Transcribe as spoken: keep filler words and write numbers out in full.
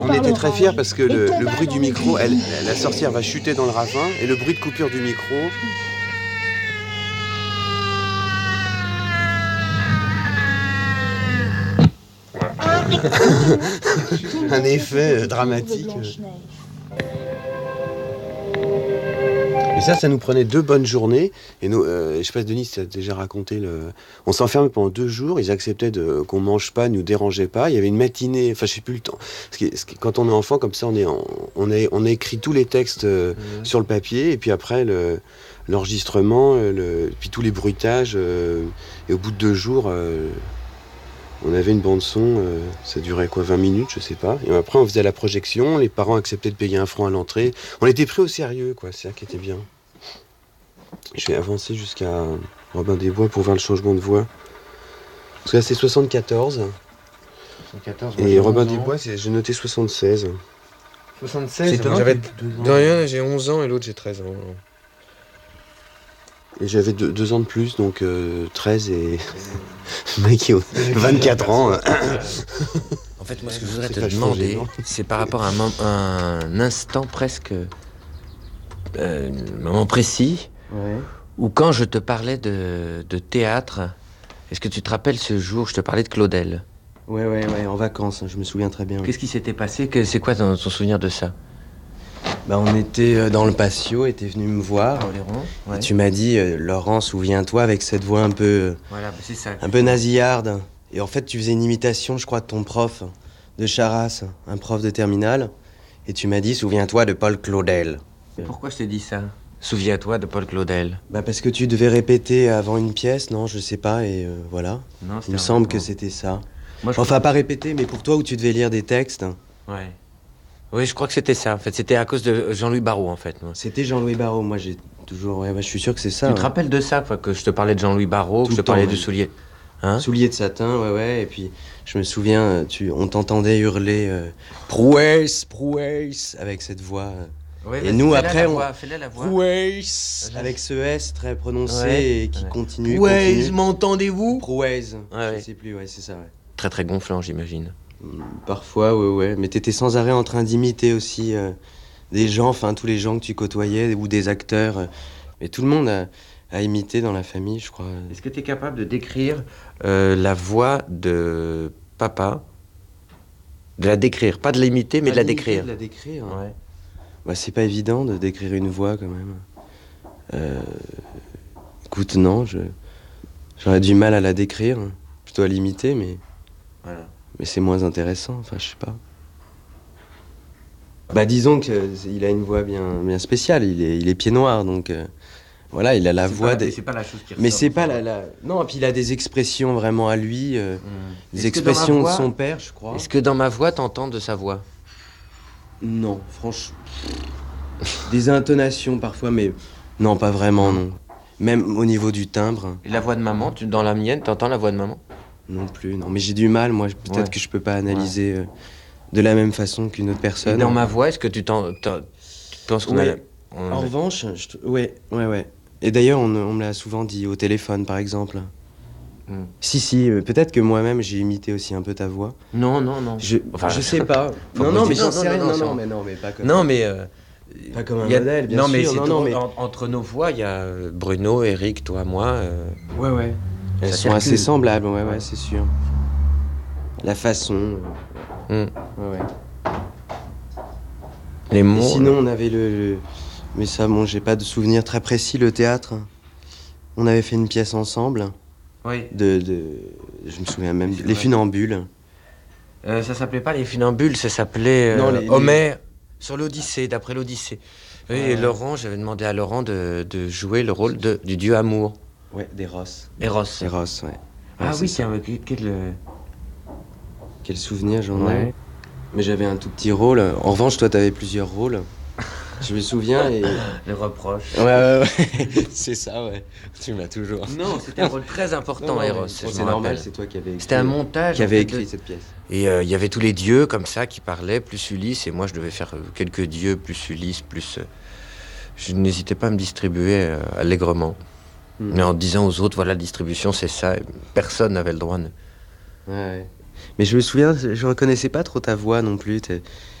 On était très fiers parce que le, le bruit du micro, elle, la sorcière va chuter dans le ravin et le bruit de coupure du micro... Un effet dramatique. Et ça, ça nous prenait deux bonnes journées. Et nous, euh, je sais pas, Denis, tu as déjà raconté, le... on s'enfermait pendant deux jours, ils acceptaient de... qu'on mange pas, nous dérangeait pas. Il y avait une matinée, enfin je sais plus le temps. Parce que, parce que quand on est enfant, comme ça, on, est en... on, a... on a écrit tous les textes euh, mmh. sur le papier, et puis après, le... l'enregistrement, le... puis tous les bruitages. Euh... Et au bout de deux jours... Euh... On avait une bande-son, euh, ça durait quoi, vingt minutes, je sais pas. Et après, on faisait la projection, les parents acceptaient de payer un franc à l'entrée. On était pris au sérieux, quoi, c'est ça qui était bien. Je vais avancer jusqu'à Robin des Bois pour voir le changement de voix. Parce que là, c'est soixante-quatorze. soixante-quatorze et Robin des Bois, j'ai noté soixante-seize. soixante-seize, c'est j'avais deux ans. J'ai onze ans et l'autre, j'ai treize ans. Et j'avais deux, deux ans de plus, donc euh, treize et... Le mec qui a vingt-quatre ans. En fait, moi, ce que je voudrais te demander, c'est par rapport à un, un instant presque... Euh, un moment précis, ouais. Où quand je te parlais de, de théâtre, est-ce que tu te rappelles ce jour, je te parlais de Claudel? Ouais, ouais, ouais, en vacances, je me souviens très bien. Qu'est-ce qui s'était passé? C'est quoi ton, ton souvenir de ça? Bah, on était dans le patio, et t'es venu me voir. Ouais. Et tu m'as dit, euh, Laurent, souviens-toi, avec cette voix un peu, voilà, bah c'est ça, un peu nasillarde. Et en fait, tu faisais une imitation, je crois, de ton prof de Charras, un prof de terminale. Et tu m'as dit, souviens-toi de Paul Claudel. Pourquoi je t'ai dit ça? Souviens-toi de Paul Claudel. Bah parce que tu devais répéter avant une pièce, non, je sais pas, et euh, voilà. Non, il me semble que c'était ça. Moi, enfin, pas répéter, mais pour toi, où tu devais lire des textes. Ouais. Oui, je crois que c'était ça. En fait, c'était à cause de Jean-Louis Barrault, en fait. C'était Jean-Louis Barrault. Moi, j'ai toujours... Ouais, bah, je suis sûr que c'est ça. Tu ouais. te rappelles de ça, quoi, que je te parlais de Jean-Louis Barrault, que je te parlais du soulier. Hein? Soulier de satin, ouais, ouais. Et puis, je me souviens, tu... on t'entendait hurler euh, prouesse, prouesse, avec cette voix. Euh... Ouais, et nous, après, on... Fais-la la voix. Prouesse, avec ce S très prononcé ouais. et qui ouais. continue. Prouesse, m'entendez-vous? Prouesse. Ouais, je sais plus, ouais, c'est ça, ouais. Très, très gonflant, j'imagine. Parfois, ouais, ouais. Mais t'étais sans arrêt en train d'imiter aussi euh, des gens, enfin tous les gens que tu côtoyais, ou des acteurs. Euh, mais tout le monde a, a imité dans la famille, je crois. Est-ce que t'es capable de décrire euh, la voix de papa? De la décrire, pas de l'imiter, mais pas de la décrire. De la décrire. Ouais. Bah, c'est pas évident de décrire une voix quand même. Euh, écoute, non, je, j'aurais du mal à la décrire, plutôt à l'imiter, mais. Voilà. Mais c'est moins intéressant, enfin, je sais pas. Bah, disons qu'il a une voix bien, bien spéciale, il est, il est pied noir, donc... Euh, voilà, il a la voix... Pas, des... Mais c'est pas la chose qui ressort. Mais c'est pas la, la... Non, et puis il a des expressions vraiment à lui, euh, mmh. des expressions voix, de son père, je crois. Est-ce que dans ma voix, t'entends de sa voix? Non, franchement... Des intonations parfois, mais... Non, pas vraiment, non. Même au niveau du timbre. Et la voix de maman, tu, dans la mienne, t'entends la voix de maman? Non plus, non. Mais j'ai du mal, moi. Peut-être ouais. que je peux pas analyser ouais. euh, de la même façon qu'une autre personne. Et dans ma voix, est-ce que tu, t'en, tu penses qu'on ouais. a... On... En revanche, je... ouais, ouais, ouais. Et d'ailleurs, on, on me l'a souvent dit au téléphone, par exemple. Mm. Si, si, euh, peut-être que moi-même, j'ai imité aussi un peu ta voix. Non, non, non. Je, enfin, je sais pas. non, non, mais j'en sais rien. Non, non, mais non, mais pas comme... Non, mais... Euh... Pas comme un a... modèle, bien non, sûr. Mais c'est non, tout... non, mais en, entre nos voix, il y a Bruno, Eric, toi, moi. Euh... Ouais, ouais. Elles ça sont circule. assez semblables, ouais, ouais, c'est sûr. La façon. Euh... Mm. Ouais, ouais. Les mots. Et sinon, on avait le, le. Mais ça, bon, j'ai pas de souvenir très précis, le théâtre. On avait fait une pièce ensemble. Oui. De. de... Je me souviens même. Les Funambules. Euh, ça s'appelait pas Les Funambules, ça s'appelait euh, non, les, Homère les... sur l'Odyssée, d'après l'Odyssée. Oui, euh... et Laurent, j'avais demandé à Laurent de, de jouer le rôle de, du dieu amour. Ouais, d'Eros. Eros. Eros, ouais. Ah ouais, oui, tiens, quel... Quel souvenir j'en ai. Ouais. Mais j'avais un tout petit rôle. En revanche, toi, t'avais plusieurs rôles. Je me souviens et... Les reproches. Ouais, ouais, ouais. C'est ça, ouais. Tu m'as toujours... Non, c'était un rôle très important, non, Eros. C'est normal, c'est toi qui avais écrit... C'était un montage... Qui avait écrit de... cette pièce. Et il euh, y avait tous les dieux, comme ça, qui parlaient, plus Ulysse. Et moi, je devais faire quelques dieux, plus Ulysse, plus... Euh... Je n'hésitais pas à me distribuer euh, allègrement. Mmh. Mais en disant aux autres, voilà, la distribution, c'est ça. Personne n'avait le droit. De... Ouais. Mais je me souviens, je reconnaissais pas trop ta voix non plus.